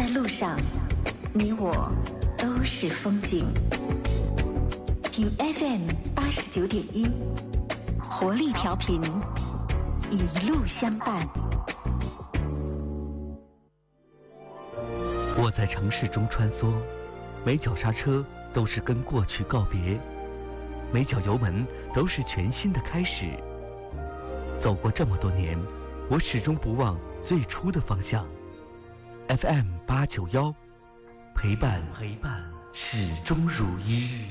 路上，你我都是风景。听 FM89.1，活力调频，一路相伴。 我在城市中穿梭，每脚刹车都是跟过去告别，每脚油门都是全新的开始。走过这么多年，我始终不忘最初的方向。FM891，陪伴始终如一。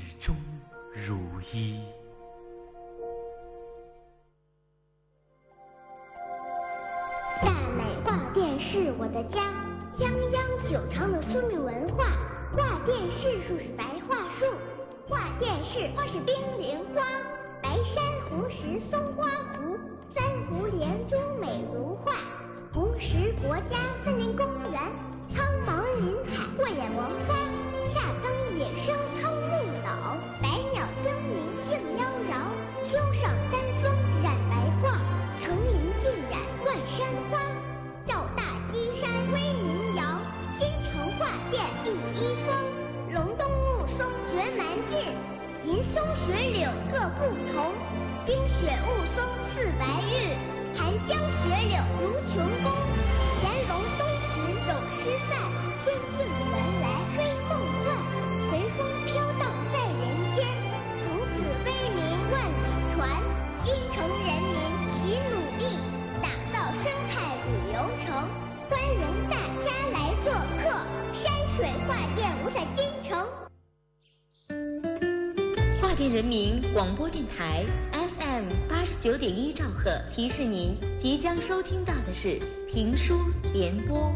大美画店是我的家，泱泱久长的苏闽文化。画店是树是白桦树，画店是花是冰莲花。白山红石松花湖，三湖连珠美如画。红石国家森林公园，苍茫林海过眼王发。夏灯野生苍木岛，百鸟争鸣竞妖娆。秋上山峰染白桦，层林尽染万山花。赵大基山威名扬，京城画店第一峰。龙东雾凇绝蛮劲，银松雪柳各不同。冰雪雾凇似白玉，寒江雪柳如琼宫。乾隆东巡走诗范，春尽原来追梦幻。随风飘荡在人间，从此威名万里传。京城人民齐努力，打造生态旅游城，欢迎大家来做客。山水画店无在京城。 画店人民广播电台 FM89.1兆赫提示您，即将收听到的是评书联播。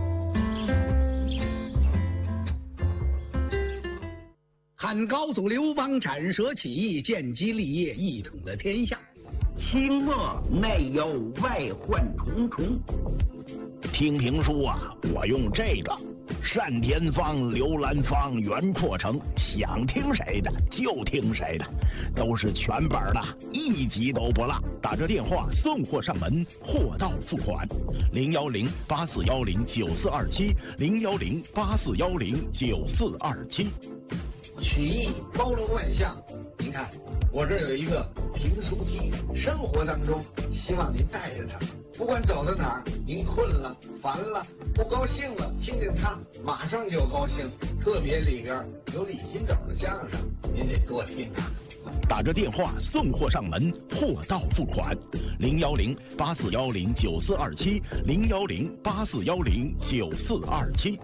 汉高祖刘邦斩蛇起义，建基立业，一统了天下。 清末内忧外患重重。听评书啊，我用这个单田芳、刘兰芳、袁阔成，想听谁的就听谁的，都是全本的，一集都不落。打这电话送货上门，货到付款。010-8410-9427，010-8410-9427。 曲艺包罗万象，您看我这有一个评书机，生活当中希望您带着它，不管走到哪儿，您困了、烦了、不高兴了，听听它，马上就高兴。特别里边有李金斗的相声，您得多听啊。 打着电话送货上门，货到付款。010-8410-9427，010-8410-9427。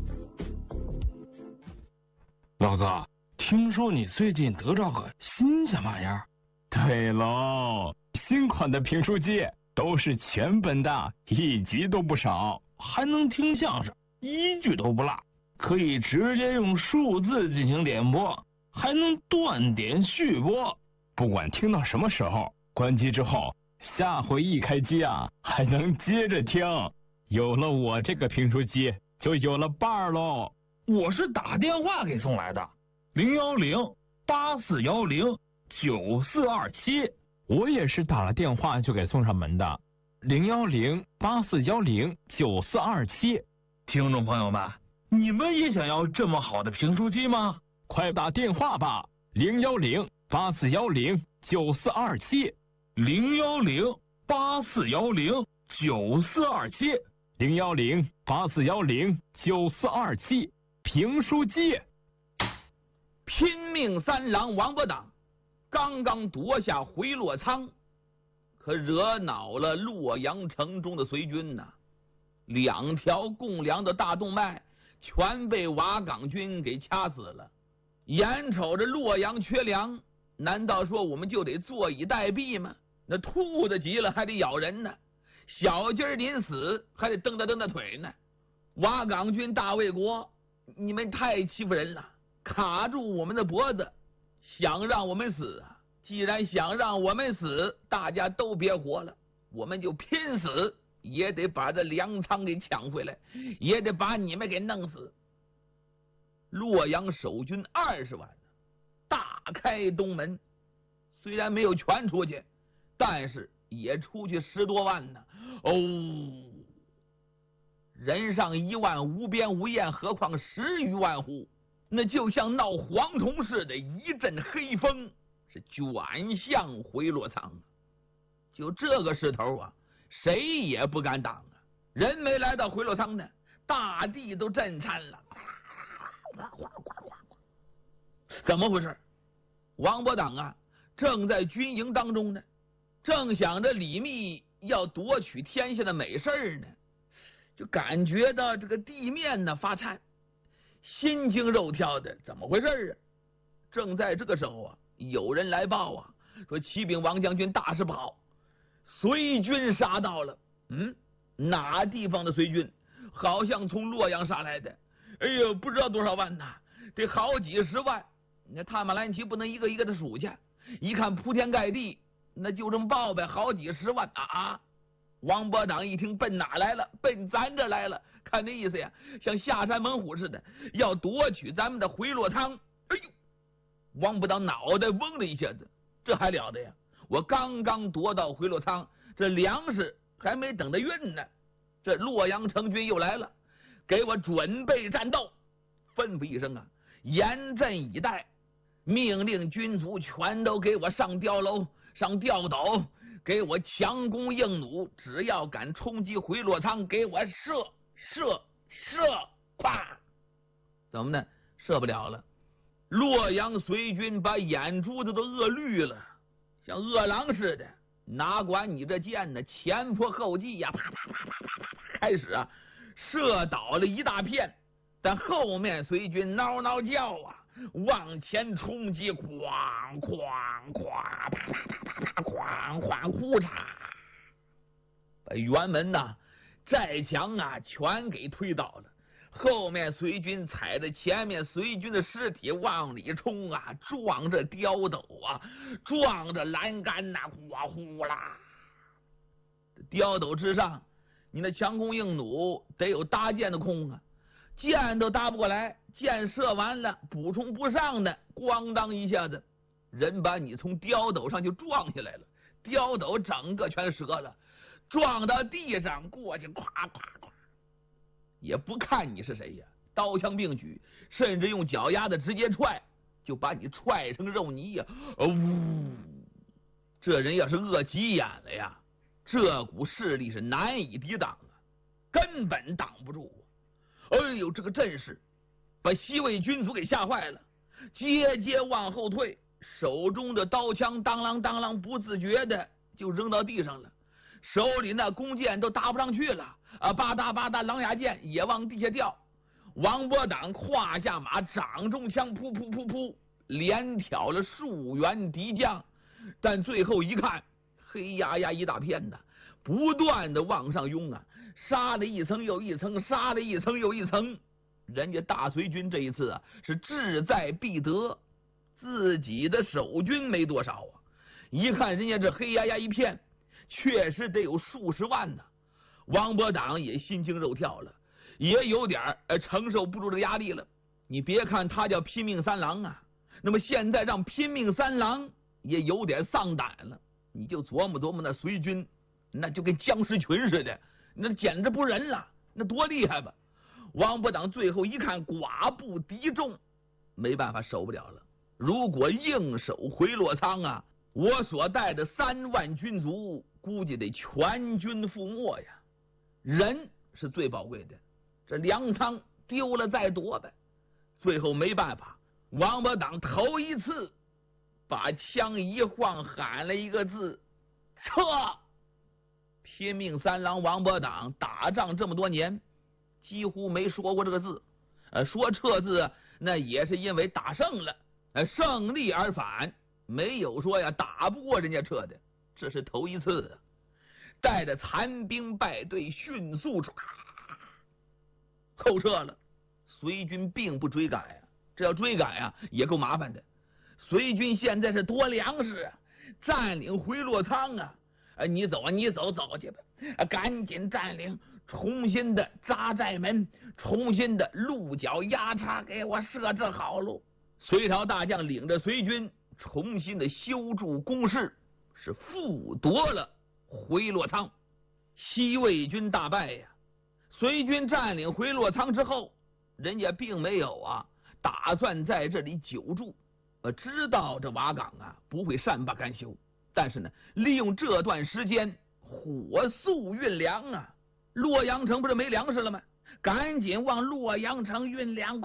老哥，听说你最近得着个新鲜玩意儿？ 对喽，新款的评书机都是全本的，一集都不少， 还能听相声，一句都不落，可以直接用数字进行点播，还能断点续播， 不管听到什么时候，关机之后，下回一开机啊，还能接着听。有了我这个评书机，就有了伴儿喽。 我是打电话给送来的，010-8410-9427。 我也是打了电话就给送上门的，010-8410-9427。 听众朋友们，你们也想要这么好的评书机吗？ 快打电话吧，010-8410-9427，010-8410-9427，评书机。 拼命三郎王八党刚刚夺下回洛仓，可惹恼了洛阳城中的随军呐。2条供粮的大动脉全被瓦岗军给掐死了。眼瞅着洛阳缺粮，难道说我们就得坐以待毙吗？那兔子急了还得咬人呢，小鸡儿临死还得蹬蹬腿呢。瓦岗军大魏国，你们太欺负人了，卡住我们的脖子，想让我们死啊！既然想让我们死，大家都别活了，我们就拼死也得把这粮仓给抢回来，也得把你们给弄死。洛阳守军20万，大开东门，虽然没有全出去，但是也出去10多万呢。哦， 人上1万无边无沿，何况10余万户，那就像闹蝗虫似的，一阵黑风是卷向回洛仓。就这个势头啊，谁也不敢挡啊！人没来到回洛仓呢，大地都震颤了。怎么回事？王伯党啊，正在军营当中呢，正想着李密要夺取天下的美事呢，就感觉到这个地面呢发颤，心惊肉跳的，怎么回事啊？正在这个时候啊，有人来报啊，说启禀王将军，大事不好，隋军杀到了。哪地方的隋军？好像从洛阳杀来的。哎呦，不知道多少万呐，得好几10万。那探马兰旗不能一个一个的数去，一看铺天盖地，那就这么报呗，好几10万啊！王伯党一听，奔哪来了？奔咱这来了。看那意思呀，像下山猛虎似的，要夺取咱们的回洛仓。哎呦，王伯党脑袋嗡了一下子，这还了得呀！我刚刚夺到回洛仓，这粮食还没等得运呢，这洛阳城军又来了，给我准备战斗。吩咐一声啊，严阵以待，命令军卒全都给我上碉楼，上吊斗，给我强弓硬弩，只要敢冲击回洛仓，给我射！咵！怎么呢？射不了了。洛阳隋军把眼珠子都饿绿了，像饿狼似的，哪管你这箭呢，前仆后继呀，啪啪啪啪啪啪，开始啊，射倒了一大片。但后面隋军嗷嗷叫啊，往前冲击，哐哐哐，啪啪啪啪，哐哐呼嚓，把辕门呐、寨墙啊全给推倒了。后面隋军踩着前面隋军的尸体往里冲啊，撞着碉斗啊，撞着栏杆呐、呼啊呼啦。碉斗之上，你那强弓硬弩得有搭箭的空啊，箭都搭不过来，箭射完了补充不上的，咣当一下子，人把你从碉斗上就撞下来了，碉斗整个全折了，撞到地上，过去咵咵咵，也不看你是谁呀，刀枪并举，甚至用脚丫子直接踹，就把你踹成肉泥呀！呜，这人要是饿急眼了呀，这股势力是难以抵挡啊，根本挡不住。哎呦，这个阵势把西魏军卒给吓坏了，节节往后退，手中的刀枪当啷当啷不自觉的就扔到地上了，手里那弓箭都搭不上去了啊！吧嗒吧嗒，狼牙箭也往地下掉。王伯党胯下马，掌中枪，噗噗噗噗，连挑了数员敌将，但最后一看，黑压压一大片呐，不断的往上拥啊，杀了一层又一层，杀了一层又一层。人家大隋军这一次啊，是志在必得，自己的守军没多少啊。一看人家这黑压压一片，确实得有数十万呢。王伯党也心惊肉跳了，也有点承受不住这压力了。你别看他叫拼命三郎啊，那么现在让拼命三郎也有点丧胆了。你就琢磨琢磨那隋军，那就跟僵尸群似的，那简直不人了，那多厉害吧！王伯党最后一看寡不敌众，没办法，守不了了。如果硬守回洛仓啊，我所带的3万军卒估计得全军覆没呀。人是最宝贵的，这粮仓丢了再夺呗。最后没办法，王伯党头一次把枪一晃，喊了一个字：撤！拼命三郎王伯党打仗这么多年，几乎没说过这个字。说撤字，那也是因为打胜了，胜利而返，没有说呀打不过人家撤的，这是头一次啊。带着残兵败队迅速后撤了。隋军并不追赶呀，这要追赶呀也够麻烦的。隋军现在是夺粮食啊，占领回洛仓啊！你走啊，你走去吧，赶紧占领，重新的扎寨门，重新的鹿角压叉给我设置好喽。隋朝大将领着隋军重新的修筑工事，是复夺了回洛仓。西魏军大败呀， 隋军占领回洛仓之后，人家并没有打算在这里久住，知道这瓦岗不会善罢甘休，但是呢，利用这段时间火速运粮洛阳城不是没粮食了吗？赶紧往洛阳城运粮。